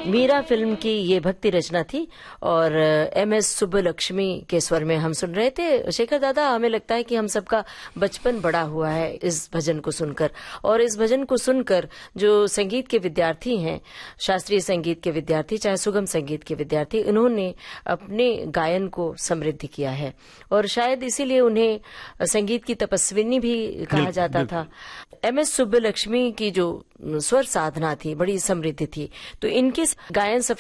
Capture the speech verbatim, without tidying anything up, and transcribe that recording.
Meera film की ये भक्ति रचना थी और एम एस सुब्बलक्ष्मी के स्वर में हम सुन रहे थे। शेखर दादा, हमें लगता है कि हम सबका बचपन बड़ा हुआ है इस भजन को सुनकर, और इस भजन को सुनकर जो संगीत के विद्यार्थी हैं, शास्त्रीय संगीत के विद्यार्थी चाहे सुगम संगीत के विद्यार्थी, इन्होंने अपने गायन को समृद्ध किया है और शायद इसीलिए उन्हें संगीत की तपस्विनी भी कहा जाता था। एम एस सुब्बलक्ष्मी की जो स्वर साधना थी बड़ी समृद्ध थी, तो इनके गायन